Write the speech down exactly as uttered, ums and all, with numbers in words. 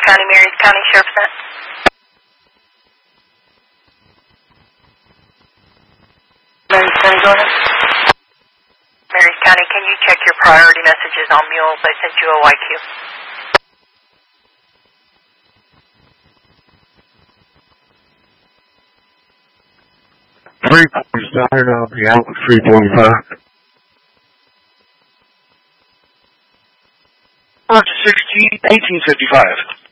County, Marys County Sheriff's Net. Marys County, go ahead. Marys County, can you check your priority messages on mules? I sent you a Y Q. Three points down, I'll be out with three forty-five. March sixteenth, eighteen fifty-five.